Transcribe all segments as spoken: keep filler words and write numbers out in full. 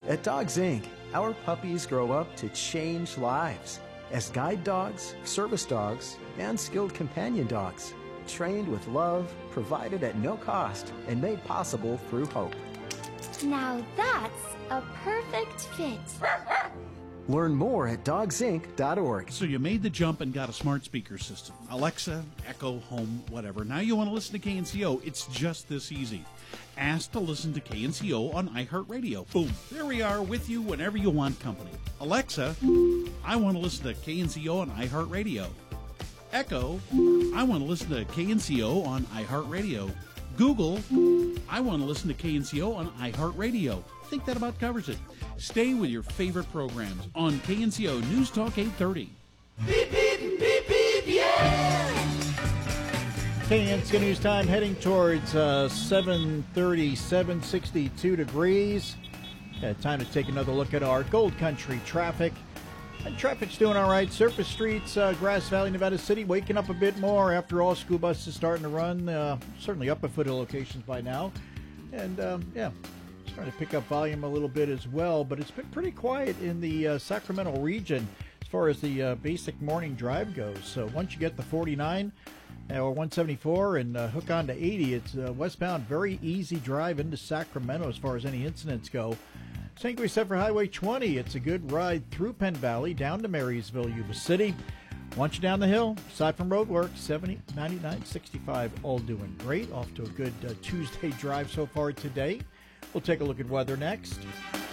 At Dogs Incorporated, our puppies grow up to change lives as guide dogs, service dogs, and skilled companion dogs, trained with love, provided at no cost, and made possible through hope. Now that's a perfect fit. Learn more at dogs inc dot org. So you made the jump and got a smart speaker system. Alexa, Echo, Home, whatever. Now you want to listen to K N C O. It's just this easy. Ask to listen to K N C O on iHeartRadio. Boom. There we are with you whenever you want company. Alexa, I want to listen to K N C O on iHeartRadio. Echo, I want to listen to K N C O on iHeartRadio. Google, I want to listen to K N C O on iHeartRadio. I think that about covers it. Stay with your favorite programs on K N C O News Talk eight thirty. Beep, beep, beep, beep, yeah! K N C O News Time heading towards uh, seven thirty-seven, sixty-two degrees. Yeah, time to take another look at our Gold Country traffic. And traffic's doing all right. Surface streets, uh, Grass Valley, Nevada City, waking up a bit more after all. School buses starting to run, uh, certainly up at footed locations by now. And, um, yeah, starting to pick up volume a little bit as well. But it's been pretty quiet in the uh, Sacramento region as far as the uh, basic morning drive goes. So once you get the forty-nine or one seventy-four and uh, hook on to eighty, it's uh, westbound, very easy drive into Sacramento as far as any incidents go. Same can be said for Highway twenty. It's a good ride through Penn Valley, down to Marysville, Yuba City. Once you're down the hill, aside from roadwork, seventy, ninety-nine, sixty-five, all doing great. Off to a good uh, Tuesday drive so far today. We'll take a look at weather next.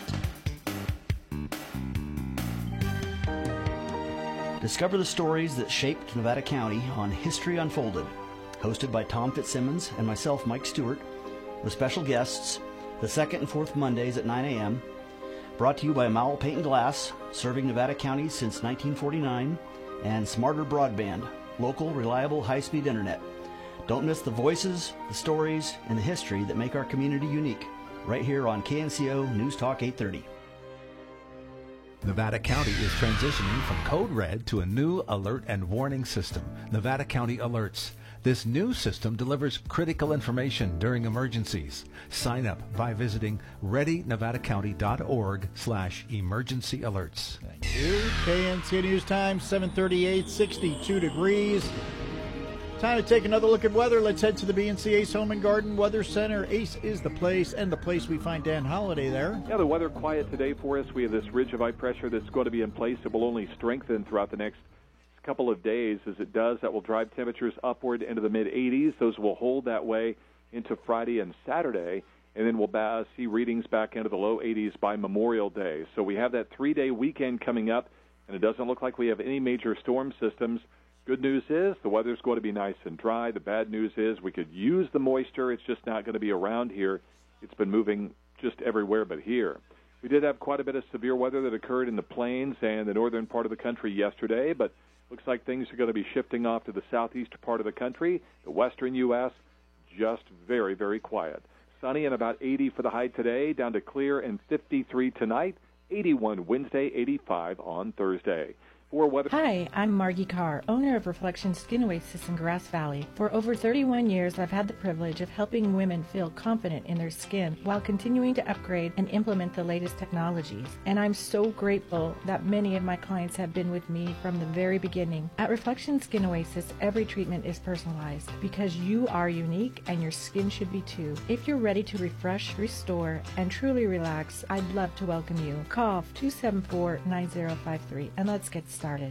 Discover the stories that shaped Nevada County on History Unfolded. Hosted by Tom Fitzsimmons and myself, Mike Stewart, with special guests the second and fourth Mondays at nine a.m. Brought to you by Mowell Paint and Glass, serving Nevada County since nineteen forty-nine, and Smarter Broadband, local, reliable, high-speed internet. Don't miss the voices, the stories, and the history that make our community unique, right here on K N C O News Talk eight thirty. Nevada County is transitioning from Code Red to a new alert and warning system, Nevada County Alerts. This new system delivers critical information during emergencies. Sign up by visiting ready nevada county dot org slash emergency alerts. Thank you. K N C O News Time, seven thirty-eight, sixty-two degrees. Time to take another look at weather. Let's head to the B N C Ace Home and Garden Weather Center. Ace is the place, and the place we find Dan Holliday there. Yeah, the weather quiet today for us. We have this ridge of high pressure that's going to be in place. It will only strengthen throughout the next couple of days. As it does, that will drive temperatures upward into the mid eighties. Those will hold that way into Friday and Saturday, and then we'll ba- see readings back into the low eighties by Memorial Day. So we have that three-day weekend coming up, and it doesn't look like we have any major storm systems. Good news is the weather's going to be nice and dry. The bad news is we could use the moisture. It's just not going to be around here. It's been moving just everywhere but here. We did have quite a bit of severe weather that occurred in the plains and the northern part of the country yesterday, but looks like things are going to be shifting off to the southeastern part of the country. The western U S, just very, very quiet. Sunny and about eighty for the high today, down to clear and fifty-three tonight, eighty-one Wednesday, eighty-five on Thursday. For weather. Hi, I'm Margie Carr, owner of Reflection Skin Oasis in Grass Valley. For over thirty-one years, I've had the privilege of helping women feel confident in their skin while continuing to upgrade and implement the latest technologies. And I'm so grateful that many of my clients have been with me from the very beginning. At Reflection Skin Oasis, every treatment is personalized because you are unique and your skin should be too. If you're ready to refresh, restore, and truly relax, I'd love to welcome you. Call two seven four, nine zero five three and let's get started.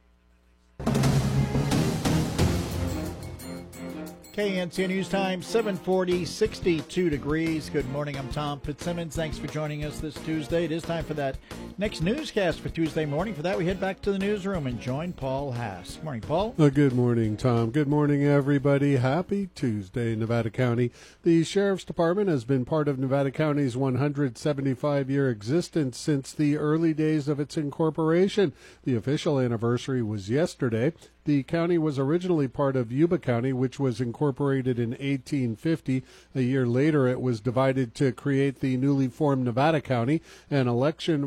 K N C O News Time, seven forty, sixty-two degrees. Good morning, I'm Tom Fitzsimmons. Thanks for joining us this Tuesday. It is time for that next newscast for Tuesday morning. For that, we head back to the newsroom and join Paul Haas. Morning, Paul. Uh, good morning, Tom. Good morning, everybody. Happy Tuesday, Nevada County. The Sheriff's Department has been part of Nevada County's one hundred seventy-five year existence since the early days of its incorporation. The official anniversary was yesterday. The county was originally part of Yuba County, which was incorporated in eighteen fifty. A year later, it was divided to create the newly formed Nevada County. An election for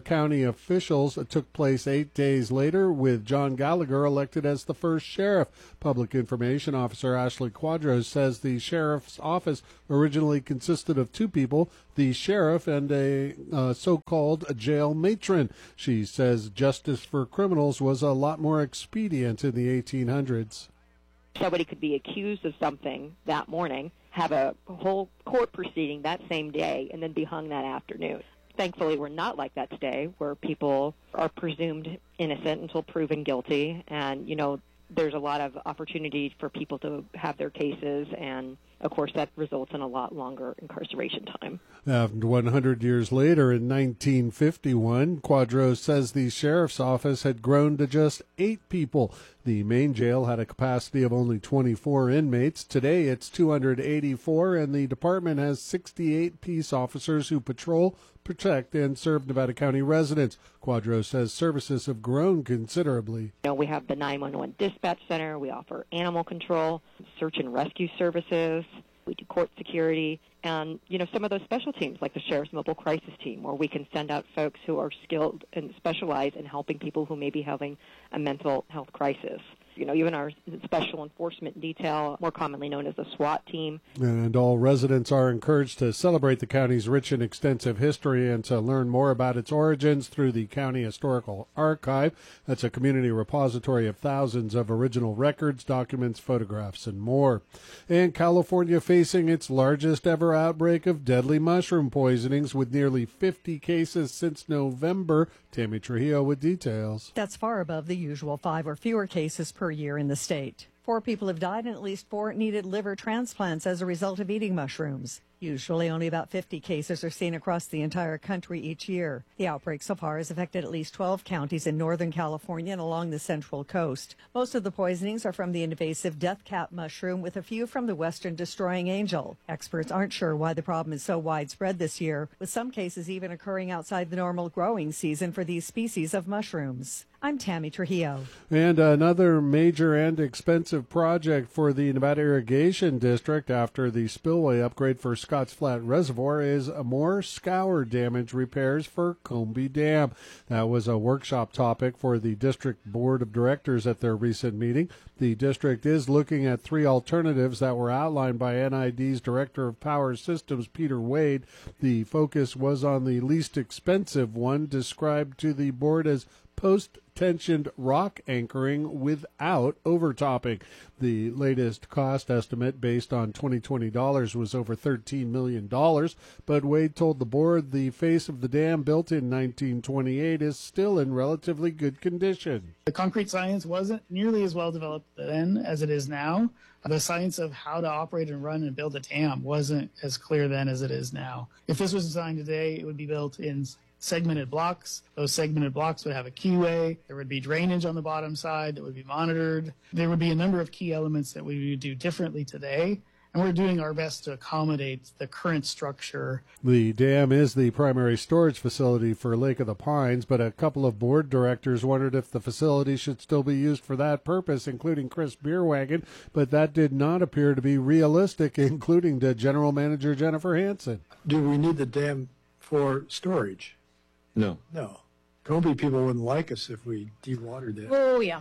County officials took place eight days later, with John Gallagher elected as the first sheriff. Public Information Officer Ashley Quadros says the sheriff's office originally consisted of two people, the sheriff and a uh, so-called jail matron. She says justice for criminals was a lot more expedient in the eighteen hundreds. Somebody could be accused of something that morning, have a whole court proceeding that same day, and then be hung that afternoon. Thankfully, we're not like that today, where people are presumed innocent until proven guilty, and, you know, there's a lot of opportunity for people to have their cases, and of course that results in a lot longer incarceration time. And one hundred years later, in nineteen fifty-one, Quadros says the sheriff's office had grown to just eight people. The main jail had a capacity of only twenty-four inmates. Today it's two hundred eighty-four, and the department has sixty-eight peace officers who patrol, protect, and serve Nevada County residents. Quadros says services have grown considerably. You know, we have the nine one one dispatch center. We offer animal control, search and rescue services. We do court security, and, you know, some of those special teams like the Sheriff's Mobile Crisis Team, where we can send out folks who are skilled and specialize in helping people who may be having a mental health crisis. You know, even our Special Enforcement Detail, more commonly known as the SWAT team. And all residents are encouraged to celebrate the county's rich and extensive history and to learn more about its origins through the County Historical Archive. That's a community repository of thousands of original records, documents, photographs, and more. And California facing its largest ever outbreak of deadly mushroom poisonings, with nearly fifty cases since November. Tammy Trujillo with details. That's far above the usual five or fewer cases per year in the state. Four people have died and at least four needed liver transplants as a result of eating mushrooms. Usually only about fifty cases are seen across the entire country each year. The outbreak so far has affected at least twelve counties in Northern California and along the Central Coast. Most of the poisonings are from the invasive death cap mushroom, with a few from the western destroying angel. Experts aren't sure why the problem is so widespread this year, with some cases even occurring outside the normal growing season for these species of mushrooms. I'm Tammy Trujillo. And another major and expensive project for the Nevada Irrigation District after the spillway upgrade for Scotts Flat Reservoir is more scour damage repairs for Combie Dam. That was a workshop topic for the district board of directors at their recent meeting. The district is looking at three alternatives that were outlined by N I D's Director of Power Systems, Peter Wade. The focus was on the least expensive one, described to the board as post-tensioned rock anchoring without overtopping. The latest cost estimate based on twenty twenty dollars was over thirteen million dollars, but Wade told the board the face of the dam, built in nineteen twenty-eight, is still in relatively good condition. The concrete science wasn't nearly as well developed then as it is now. The science of how to operate and run and build a dam wasn't as clear then as it is now. If this was designed today, it would be built in segmented blocks. Those segmented blocks would have a keyway. There would be drainage on the bottom side that would be monitored. There would be a number of key elements that we would do differently today, and we're doing our best to accommodate the current structure. The dam is the primary storage facility for Lake of the Pines, but a couple of board directors wondered if the facility should still be used for that purpose, including Chris Beerwagon, but that did not appear to be realistic, including to General Manager Jennifer Hansen. Do we need the dam for storage? No. No. Combie people wouldn't like us if we dewatered it. Oh, yeah.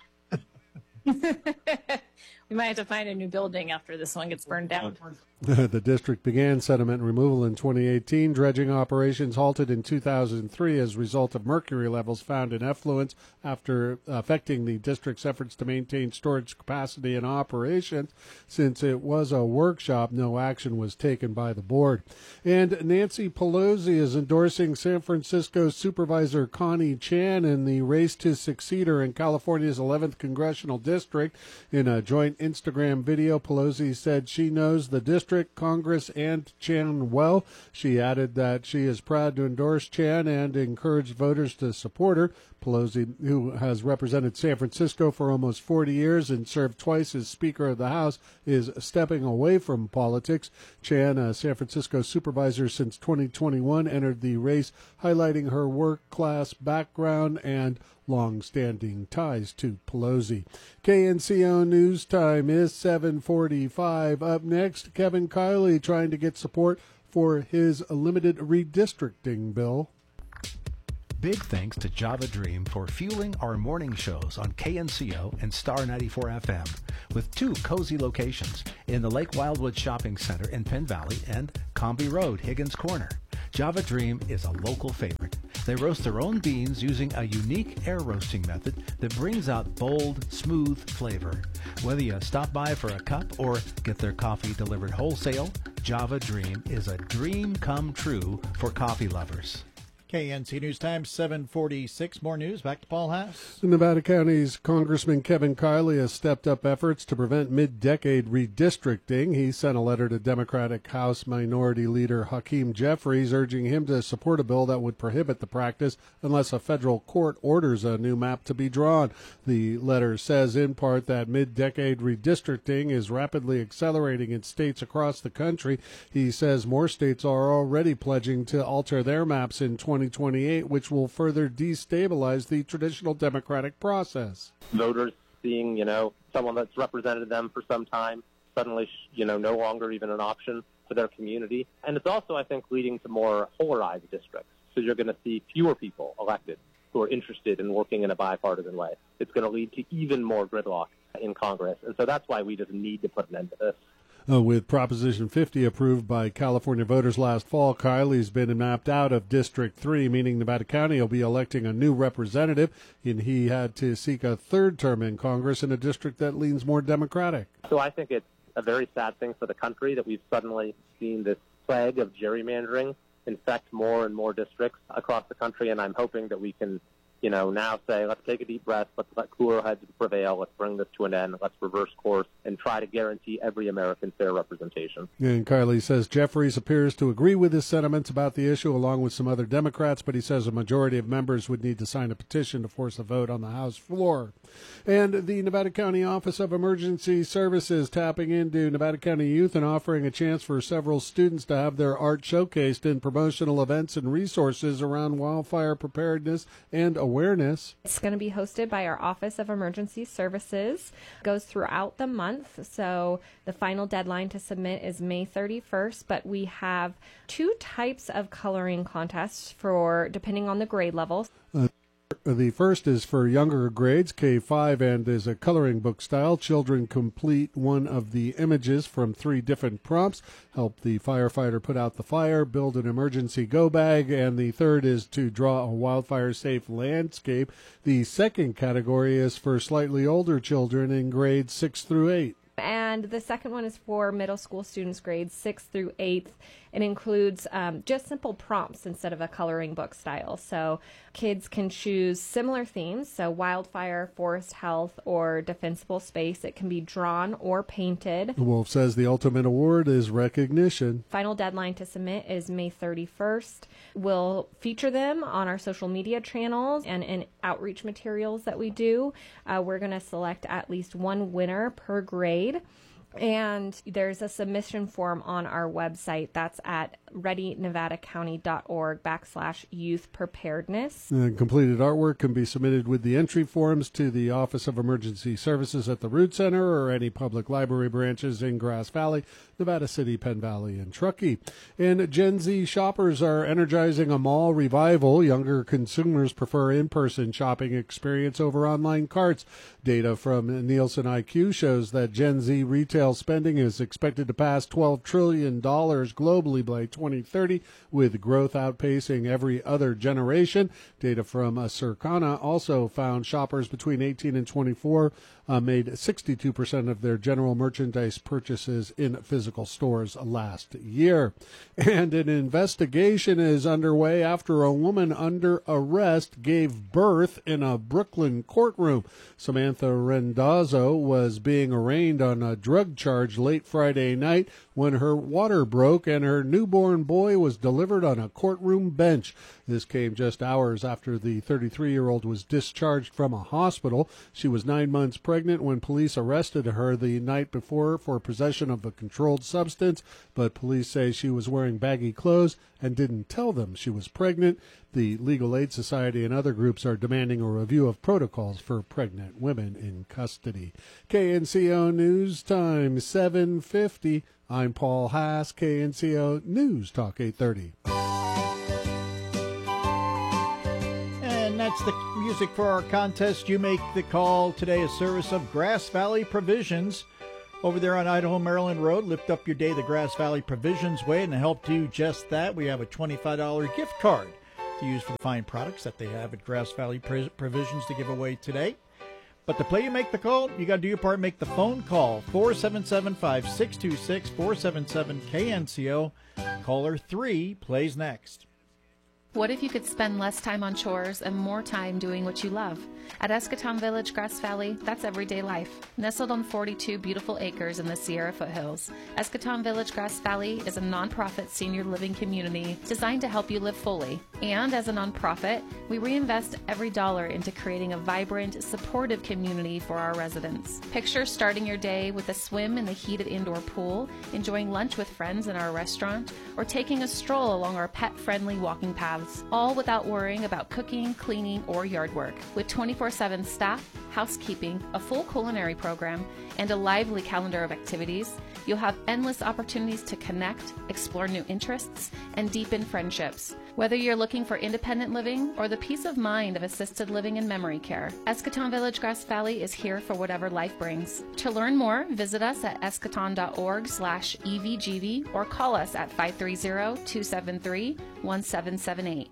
We might have to find a new building after this one gets burned down. The district began sediment removal in twenty eighteen. Dredging operations halted in two thousand three as a result of mercury levels found in effluents after affecting the district's efforts to maintain storage capacity and operations. Since it was a workshop, no action was taken by the board. And Nancy Pelosi is endorsing San Francisco Supervisor Connie Chan in the race to succeed her in California's eleventh congressional district. In a joint Instagram video, Pelosi said she knows the district, Congress, and Chan well. She added that she is proud to endorse Chan and encouraged voters to support her. Pelosi, who has represented San Francisco for almost forty years and served twice as Speaker of the House, is stepping away from politics. Chan, a San Francisco supervisor since twenty twenty-one, entered the race highlighting her work-class background and long-standing ties to Pelosi. K N C O News Time is seven forty-five. Up next, Kevin Kiley trying to get support for his limited redistricting bill. Big thanks to Java Dream for fueling our morning shows on K N C O and Star ninety-four F M, with two cozy locations in the Lake Wildwood Shopping Center in Penn Valley and Comby Road, Higgins Corner. Java Dream is a local favorite. They roast their own beans using a unique air roasting method that brings out bold, smooth flavor. Whether you stop by for a cup or get their coffee delivered wholesale, Java Dream is a dream come true for coffee lovers. K N C News Time, seven forty-six. More news. Back to Paul Haas. Nevada County's Congressman Kevin Kiley has stepped up efforts to prevent mid-decade redistricting. He sent a letter to Democratic House Minority Leader Hakeem Jeffries urging him to support a bill that would prohibit the practice unless a federal court orders a new map to be drawn. The letter says in part that mid-decade redistricting is rapidly accelerating in states across the country. He says more states are already pledging to alter their maps in twenty twenty-eight, which will further destabilize the traditional democratic process. Voters seeing, you know, someone that's represented them for some time suddenly, you know, no longer even an option for their community. And it's also, I think, leading to more polarized districts. So you're going to see fewer people elected who are interested in working in a bipartisan way. It's going to lead to even more gridlock in Congress. And so that's why we just need to put an end to this. Uh, with Proposition fifty approved by California voters last fall, Kiley's been mapped out of District three, meaning Nevada County will be electing a new representative, and he had to seek a third term in Congress in a district that leans more Democratic. So I think it's a very sad thing for the country that we've suddenly seen this plague of gerrymandering infect more and more districts across the country, and I'm hoping that we can, you know, now say, let's take a deep breath, let's let cooler heads prevail, let's bring this to an end, let's reverse course, and try to guarantee every American fair representation. And Kiley says Jeffries appears to agree with his sentiments about the issue, along with some other Democrats, but he says a majority of members would need to sign a petition to force a vote on the House floor. And the Nevada County Office of Emergency Services tapping into Nevada County youth and offering a chance for several students to have their art showcased in promotional events and resources around wildfire preparedness and awareness. It's going to be hosted by our Office of Emergency Services. It goes throughout the month, so the final deadline to submit is May thirty-first, but we have two types of coloring contests for depending on the grade level. Uh, The first is for younger grades, K five, and is a coloring book style. Children complete one of the images from three different prompts, help the firefighter put out the fire, build an emergency go bag, and the third is to draw a wildfire-safe landscape. The second category is for slightly older children in grades six through eight. And the second one is for middle school students, grades sixth through eighth. It includes um, just simple prompts instead of a coloring book style. So kids can choose similar themes, so wildfire, forest health, or defensible space. It can be drawn or painted. The Wolf says the ultimate award is recognition. Final deadline to submit is May thirty-first. We'll feature them on our social media channels and in outreach materials that we do. Uh, we're going to select at least one winner per grade. And there's a submission form on our website. That's at ready nevada county dot org backslash youth preparedness. And completed artwork can be submitted with the entry forms to the Office of Emergency Services at the Root Center or any public library branches in Grass Valley, Nevada City, Penn Valley, and Truckee. And Gen Z shoppers are energizing a mall revival. Younger consumers prefer in-person shopping experience over online carts. Data from Nielsen I Q shows that Gen Z retail spending is expected to pass twelve trillion dollars globally by twenty thirty, with growth outpacing every other generation. Data from uh, Circana also found shoppers between eighteen and twenty-four uh, made sixty-two percent of their general merchandise purchases in physical stores last year. And an investigation is underway after a woman under arrest gave birth in a Brooklyn courtroom. Samantha Rendazzo was being arraigned on a drug charge late Friday night when her water broke and her newborn boy was delivered on a courtroom bench. This came just hours after the thirty-three-year-old was discharged from a hospital. She was nine months pregnant when police arrested her the night before for possession of a controlled substance, but police say she was wearing baggy clothes and didn't tell them she was pregnant. The Legal Aid Society and other groups are demanding a review of protocols for pregnant women in custody. K N C O News Time, seven fifty. I'm Paul Haas, K N C O News Talk eight thirty. that's the music for our contest. You make the call today, a service of Grass Valley Provisions. Over there on Idaho, Maryland Road, lift up your day the Grass Valley Provisions way, and to help do just that, we have a twenty-five dollars gift card to use for the fine products that they have at Grass Valley Provisions to give away today. But to play You Make the Call, you got to do your part. Make the phone call, four seven seven, five six two six, four seven seven K N C O. Caller three plays next. What if you could spend less time on chores and more time doing what you love? At Eschaton Village, Grass Valley, that's everyday life. Nestled on forty-two beautiful acres in the Sierra foothills, Eschaton Village, Grass Valley is a nonprofit senior living community designed to help you live fully. And as a nonprofit, we reinvest every dollar into creating a vibrant, supportive community for our residents. Picture starting your day with a swim in the heated indoor pool, enjoying lunch with friends in our restaurant, or taking a stroll along our pet-friendly walking paths, all without worrying about cooking, cleaning, or yard work. With twenty-four seven staff, housekeeping, a full culinary program, and a lively calendar of activities, you'll have endless opportunities to connect, explore new interests, and deepen friendships. Whether you're looking for independent living or the peace of mind of assisted living and memory care, Eschaton Village, Grass Valley is here for whatever life brings. To learn more, visit us at eschaton.org slash EVGV or call us at five three zero, two seven three, one seven seven eight.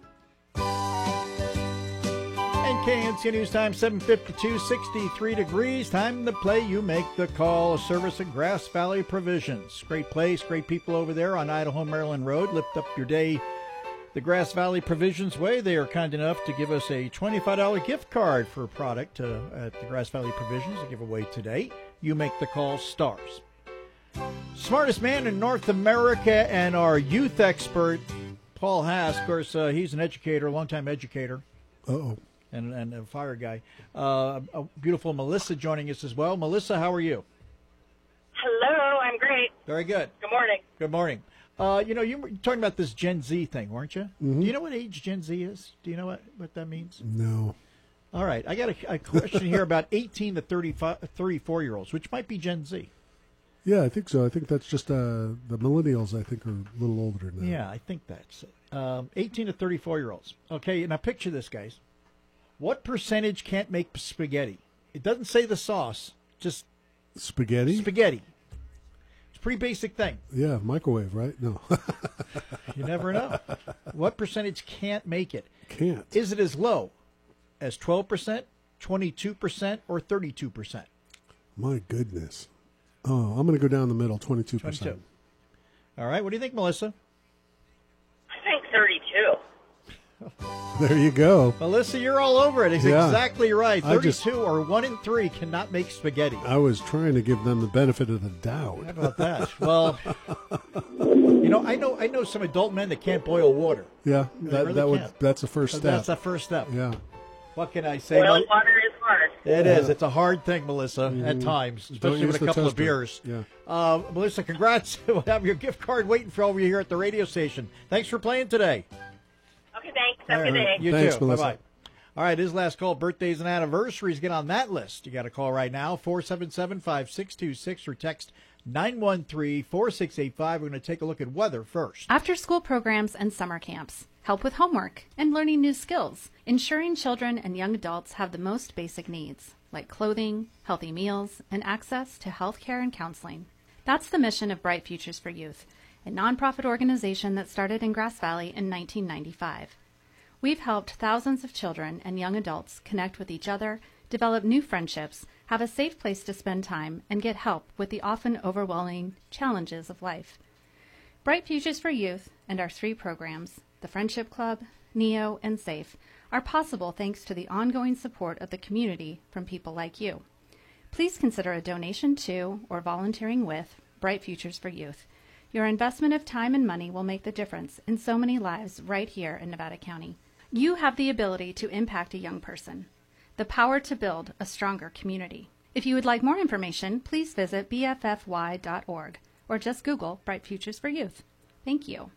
And K N C O News Time, seven fifty-two, sixty-three degrees. Time to play You Make the Call, a service of Grass Valley Provisions. Great place, great people over there on Idaho, Maryland Road. Lift up your day the Grass Valley Provisions way. They are kind enough to give us a twenty-five dollars gift card for a product uh, at the Grass Valley Provisions to give away today. You Make the Call stars. Smartest man in North America and our youth expert, Paul Haas. Of course, uh, he's an educator, a longtime educator. Uh-oh. And, and a fire guy. Uh, a beautiful Melissa joining us as well. Melissa, how are you? Hello, I'm great. Very good. Good morning. Good morning. Uh, you know, you were talking about this Gen Z thing, weren't you? Mm-hmm. Do you know what age Gen Z is? Do you know what, what that means? No. All right. I got a, a question here about eighteen to thirty-five, thirty-four-year-olds, which might be Gen Z. Yeah, I think so. I think that's just uh, the millennials, I think, are a little older now. Yeah, I think that's it. Um, eighteen to thirty-four-year-olds. Okay, now picture this, guys. What percentage can't make spaghetti? It doesn't say the sauce, just spaghetti. Spaghetti. It's a pretty basic thing. Yeah, microwave, right? No. You never know. What percentage can't make it? Can't. Is it as low as twelve percent, twenty-two percent, or thirty-two percent? My goodness. Oh, I'm going to go down the middle, twenty-two percent. twenty-two. All right. What do you think, Melissa? I think thirty-two. There you go. Melissa, you're all over it. It's Yeah. exactly right. I just- thirty-two or one in three cannot make spaghetti. I was trying to give them the benefit of the doubt. How about that? Well, you know, I know I know some adult men that can't boil water. Yeah, They that really that would can't. that's the first So step. That's the first step. Yeah. What can I say? Boiling Mel- water is hard. It Yeah. is. It's a hard thing, Melissa, at Mhm. times, Don't especially use with a the couple of toaster. beers. Yeah. Uh, Melissa, congrats. We'll have your gift card waiting for over here at the radio station. Thanks for playing today. Okay, thanks. Have a good All right. day. You Thanks, too. Melissa. Bye-bye. All right, his last call, birthdays and anniversaries. Get on that list. You got to call right now, four seven seven, five six two six, or text nine one three, four six eight five. We're going to take a look at weather first. After school programs and summer camps, help with homework and learning new skills, ensuring children and young adults have the most basic needs, like clothing, healthy meals, and access to health care and counseling. That's the mission of Bright Futures for Youth, a nonprofit organization that started in Grass Valley in nineteen ninety-five. We've helped thousands of children and young adults connect with each other, develop new friendships, have a safe place to spend time, and get help with the often overwhelming challenges of life. Bright Futures for Youth and our three programs, the Friendship Club, NEO, and SAFE, are possible thanks to the ongoing support of the community from people like you. Please consider a donation to or volunteering with Bright Futures for Youth. Your investment of time and money will make the difference in so many lives right here in Nevada County. You have the ability to impact a young person, the power to build a stronger community. If you would like more information, please visit B F F Y dot org or just Google Bright Futures for Youth. Thank you.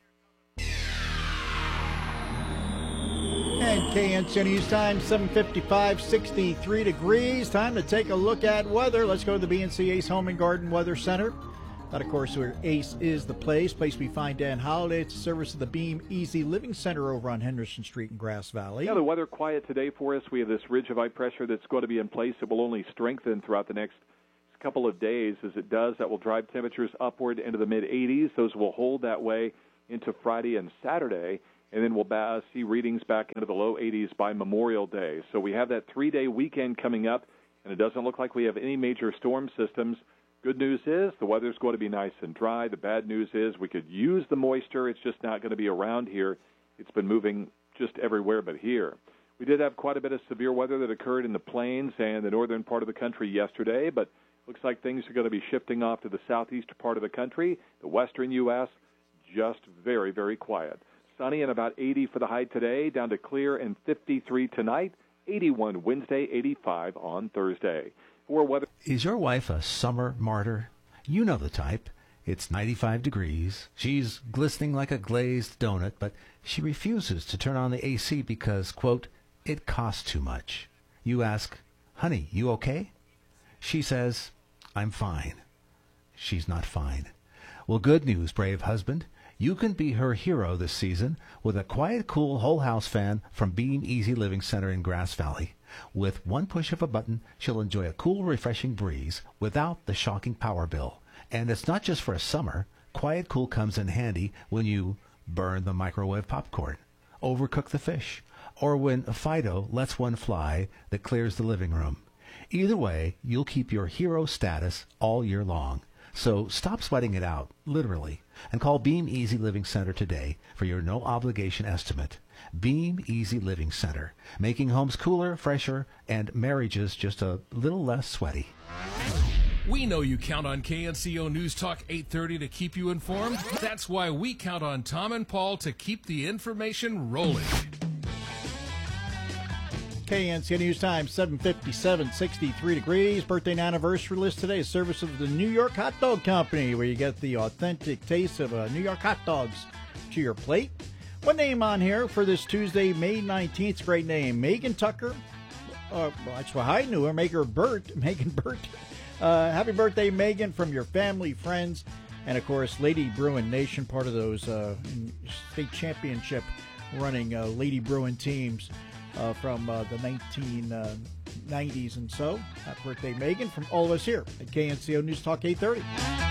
And K N C O News Time, seven fifty-five, sixty-three degrees. Time to take a look at weather. Let's go to the B N C Ace Home and Garden Weather Center. That, of course, where Ace is the place. Place we find Dan Holiday. It's a service of the Beam Easy Living Center over on Henderson Street in Grass Valley. Yeah, the weather quiet today for us. We have this ridge of high pressure that's going to be in place. It will only strengthen throughout the next couple of days. As it does, that will drive temperatures upward into the mid eighties. Those will hold that way into Friday and Saturday, and then we'll ba- see readings back into the low eighties by Memorial Day. So we have that three-day weekend coming up, and it doesn't look like we have any major storm systems. Good news is the weather's going to be nice and dry. The bad news is we could use the moisture. It's just not going to be around here. It's been moving just everywhere but here. We did have quite a bit of severe weather that occurred in the plains and the northern part of the country yesterday, but looks like things are going to be shifting off to the southeastern part of the country. The western U S, just very, very quiet. Sunny and about eighty for the high today, down to clear and fifty-three tonight, eighty-one Wednesday, eighty-five on Thursday. For weather. Is your wife a summer martyr? You know the type. It's ninety-five degrees. She's glistening like a glazed donut, but she refuses to turn on the A C because, quote, it costs too much. You ask, honey, you okay? She says, I'm fine. She's not fine. Well, good news, brave husband. You can be her hero this season with a quiet, cool, whole house fan from Beam Easy Living Center in Grass Valley. With one push of a button, she'll enjoy a cool, refreshing breeze without the shocking power bill. And it's not just for a summer. Quiet Cool comes in handy when you burn the microwave popcorn, overcook the fish, or when Fido lets one fly that clears the living room. Either way, you'll keep your hero status all year long. So stop sweating it out, literally, and call Beam Easy Living Center today for your no-obligation estimate. Beam Easy Living Center, making homes cooler, fresher, and marriages just a little less sweaty. We know you count on K N C O News Talk eight thirty to keep you informed. That's why we count on Tom and Paul to keep the information rolling. K N C O News Time, seven fifty-seven, sixty-three degrees. Birthday and anniversary list today. A service of the New York Hot Dog Company, where you get the authentic taste of uh, New York hot dogs to your plate. One name on here for this Tuesday, May nineteenth. Great name. Megan Tucker. Uh, well, that's what I knew her. Megan Burt. Megan Burt. Uh, happy birthday, Megan, from your family, friends, and, of course, Lady Bruin Nation, part of those uh, state championship running uh, Lady Bruin teams uh, from uh, the nineteen nineties. And so, happy birthday, Megan, from all of us here at K N C O News Talk eight thirty.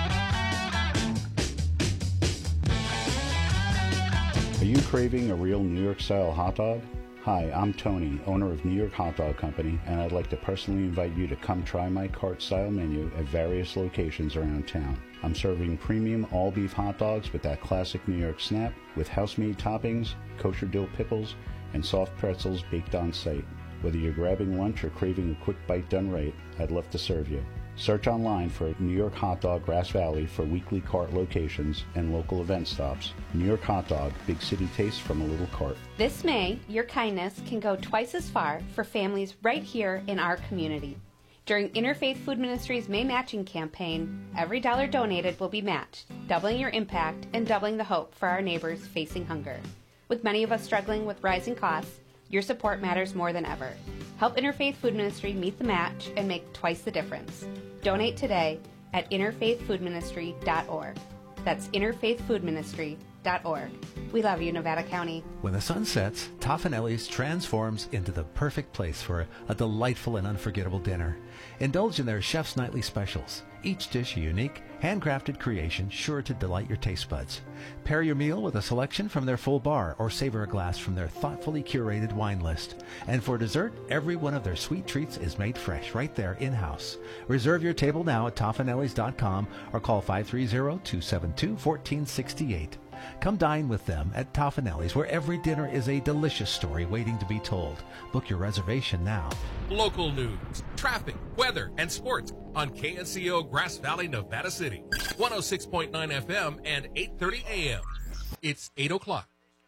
Are you craving a real New York-style hot dog? Hi, I'm Tony, owner of New York Hot Dog Company, and I'd like to personally invite you to come try my cart-style menu at various locations around town. I'm serving premium all-beef hot dogs with that classic New York snap, with house-made toppings, kosher dill pickles, and soft pretzels baked on site. Whether you're grabbing lunch or craving a quick bite done right, I'd love to serve you. Search online for New York Hot Dog Grass Valley for weekly cart locations and local event stops. New York Hot Dog, big city taste from a little cart. This May, your kindness can go twice as far for families right here in our community. During Interfaith Food Ministry's May Matching Campaign, every dollar donated will be matched, doubling your impact and doubling the hope for our neighbors facing hunger. With many of us struggling with rising costs, your support matters more than ever. Help Interfaith Food Ministry meet the match and make twice the difference. Donate today at interfaith food ministry dot org. That's interfaith food ministry dot org. We love you, Nevada County. When the sun sets, Toffanelli's transforms into the perfect place for a delightful and unforgettable dinner. Indulge in their chef's nightly specials. Each dish a unique, handcrafted creation sure to delight your taste buds. Pair your meal with a selection from their full bar or savor a glass from their thoughtfully curated wine list. And for dessert, every one of their sweet treats is made fresh right there in-house. Reserve your table now at toffanellis dot com or call five three zero, two seven two, one four six eight. Come dine with them at Toffanelli's, where every dinner is a delicious story waiting to be told. Book your reservation now. Local news, traffic, weather, and sports on K N C O Grass Valley, Nevada City. one oh six point nine F M and eight thirty A M. It's eight o'clock.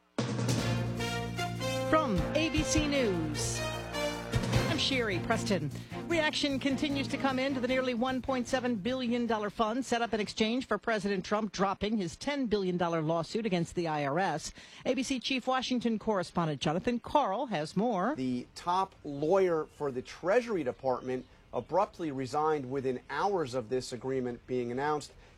From A B C News, I'm Sherry Preston. Reaction continues to come in to the nearly one point seven billion dollars fund set up in exchange for President Trump dropping his ten billion dollars lawsuit against the I R S. A B C Chief Washington correspondent Jonathan Karl has more. The top lawyer for the Treasury Department abruptly resigned within hours of this agreement being announced.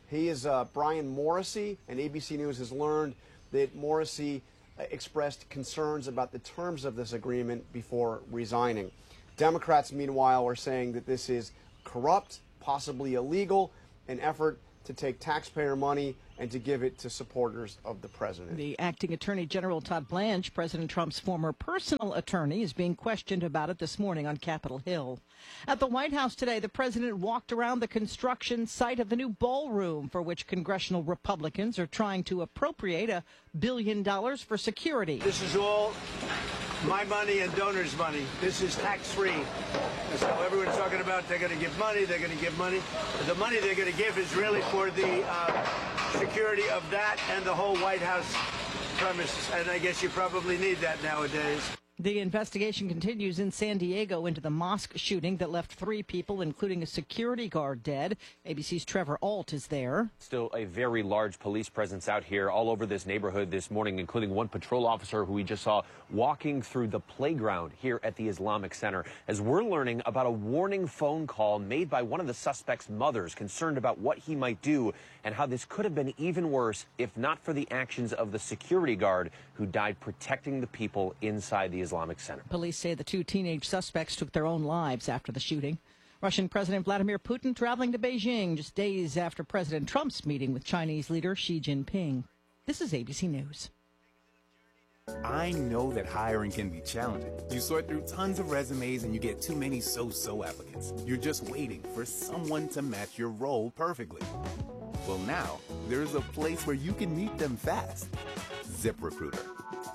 He is uh, Brian Morrissey, and A B C News has learned that Morrissey uh, expressed concerns about the terms of this agreement before resigning. Democrats, meanwhile, are saying that this is corrupt, possibly illegal, an effort to take taxpayer money and to give it to supporters of the president. The acting Attorney General Todd Blanche, President Trump's former personal attorney, is being questioned about it this morning on Capitol Hill. At the White House today, the president walked around the construction site of the new ballroom for which congressional Republicans are trying to appropriate a billion dollars for security. This is all my money and donors' money. This is tax-free. So everyone's talking about they're going to give money, they're going to give money. The money they're going to give is really for the uh, security of that and the whole White House premises. And I guess you probably need that nowadays. The investigation continues in San Diego into the mosque shooting that left three people, including a security guard, dead. A B C's Trevor Ault is there. Still a very large police presence out here all over this neighborhood this morning, including one patrol officer who we just saw walking through the playground here at the Islamic Center, as we're learning about a warning phone call made by one of the suspect's mothers concerned about what he might do and how this could have been even worse if not for the actions of the security guard who died protecting the people inside the Islamic Center. Police say the two teenage suspects took their own lives after the shooting. Russian President Vladimir Putin traveling to Beijing just days after President Trump's meeting with Chinese leader Xi Jinping. This is A B C News. I know that hiring can be challenging. You sort through tons of resumes and you get too many so-so applicants. You're just waiting for someone to match your role perfectly. Well, now there's a place where you can meet them fast. ZipRecruiter.